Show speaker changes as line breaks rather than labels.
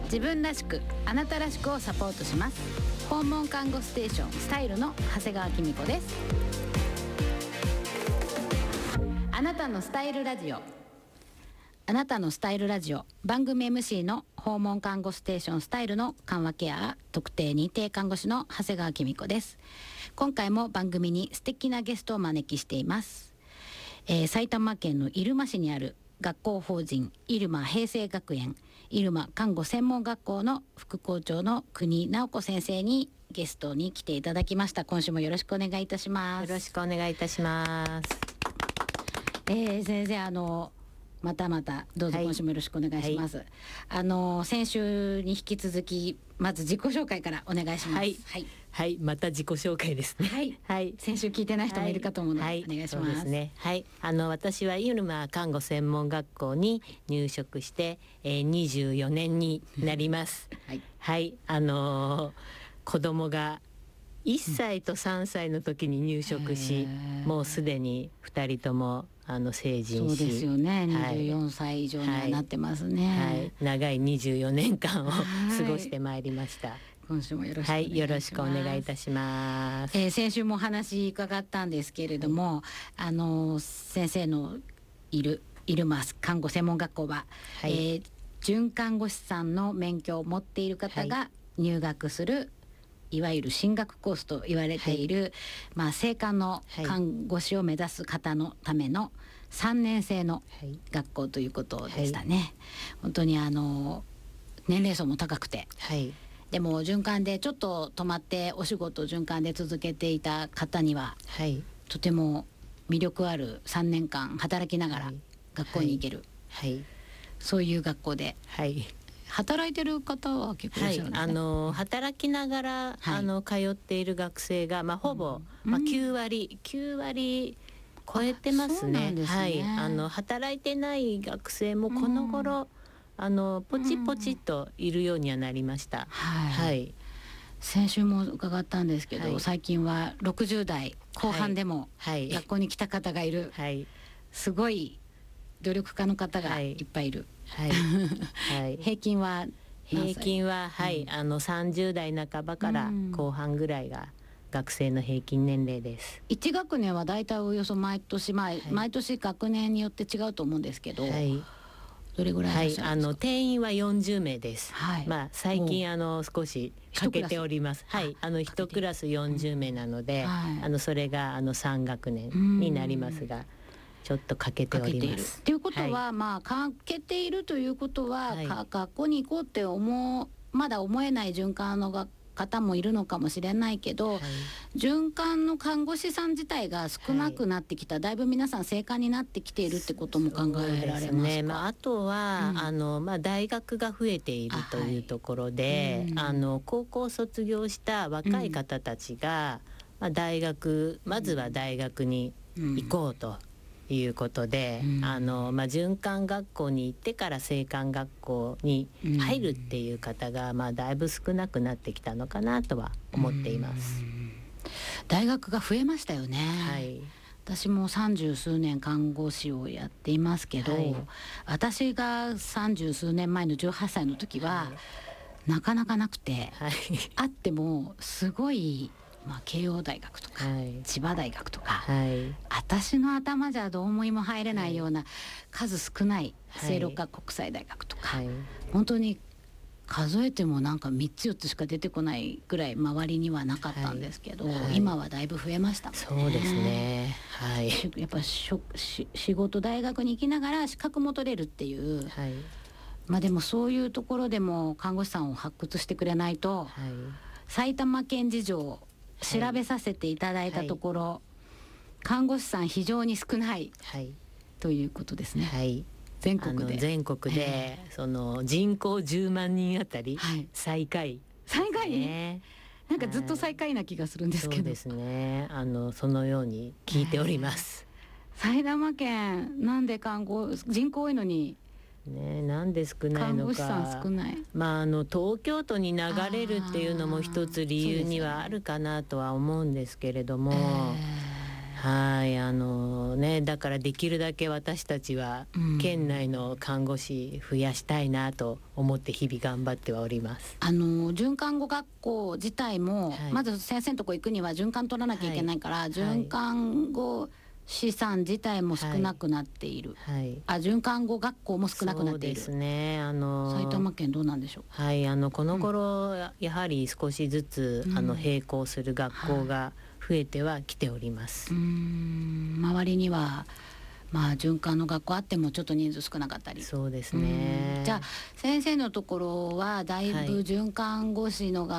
自分らしくあなたらしくをサポートします。訪問看護ステーションスタイルの長谷川紀美子です。あなたのスタイルラジオ。あなたのスタイルラジオ、番組 MC の訪問看護ステーションスタイルの緩和ケア特定認定看護師の長谷川紀美子です。今回も番組に素敵なゲストをお招きしています。埼玉県の入間市にある学校法人入間平成学園入間看護専門学校の副校長の国直子先生にゲストに来ていただきました。今週もよろしくお願いいたします。
よろしくお願いいたします。
先生、またどうぞ今週もよろしくお願いします。先週に引き続きまず自己紹介からお願いします。
はい、また自己紹介ですね。
先週聞いてない人もいるかと思うので、お願いします。
そうですね。私は入間看護専門学校に入職して、24年になります。子供が1歳と3歳の時に入職し、もうすでに2人とも成人し、
そうですよね、24歳以上にはなってますね。
長い24年間を過ごしてまいりました。
今週もよろしくお願いします。
よろしくお願いいたします。
先週もお話伺ったんですけれども、先生のいる入間看護専門学校は、准看護師さんの免許を持っている方が入学する、いわゆる進学コースと言われている、正官の看護師を目指す方のための3年生の学校ということでしたね。本当に年齢層も高くて、でも循環でちょっと泊まってお仕事を循環で続けていた方には、とても魅力ある3年間働きながら学校に行ける、そういう学校で、働いてる方は結構いらっしゃるんですね。
働きながら、通っている学生が、ほぼ、9割超えてますね。働いてない学生もこの頃、ポチポチといるようにはなりました。
先週も伺ったんですけど、最近は60代後半でも学校に来た方がいる、すごい努力家の方がいっぱいいる。平均は
30代半ばから後半ぐらいが学生の平均年齢です。
1学年はだいたいおよそ毎年学年によって違うと思うんですけど、どれぐらいいらっしゃるんですか？
定員は40名です。最近少し欠けております。1クラス40名なので、それが3学年になりますが、ちょっと欠けております。
ということは、欠けているということは、学校に行こうってまだ思えない循環の方もいるのかもしれないけど、循環の看護師さん自体が少なくなってきた、だいぶ皆さん正官になってきているってことも考えられますか？
あとは、大学が増えているというところで、高校卒業した若い方たちが、まずは大学に行こうということで、循環学校に行ってから正官学校に入るっていう方が、だいぶ少なくなってきたのかなとは思っています。
大学が増えましたよね。私も30数年看護師をやっていますけど、私が30数年前の18歳の時は、なかなかなくて、あってもすごい慶応大学とか、千葉大学とか、私の頭じゃどう思いも入れないような数少ない聖路加国際大学とか、本当に数えてもなんか3つ4つしか出てこないぐらい周りにはなかったんですけど、今はだいぶ増えましたもんね。
そうですね。
やっぱ仕事大学に行きながら資格も取れるっていう、でもそういうところでも看護師さんを発掘してくれないと、埼玉県事情を調べさせていただいたところ、看護師さん非常に少ない、ということですね。全国で
その人口10万人あたり、最下位、
なんかずっと最下位な気がするんですけど。
そうですね。そのように聞いております。
埼玉県なんで人口多いのに
なんで少ないのか。看護師さん少ない。東京都に流れるっていうのも一つ理由にはあるかなとは思うんですけれども、 はいだからできるだけ私たちは県内の看護師増やしたいなと思って日々頑張ってはおります。
准看護学校自体も、
はい、
まず先生のとこ行くには准看取らなきゃいけないから、准看護師さん自体も少なくなっている、准看護学校も少なくなっている。
そうですね。
埼玉県どうなんでしょう。
はい、この頃、やはり少しずつ並行する学校が増えてはきております。
周りには准看の学校あってもちょっと人数少なかったり。
そうですね。
じゃあ先生のところはだいぶ准看護師の学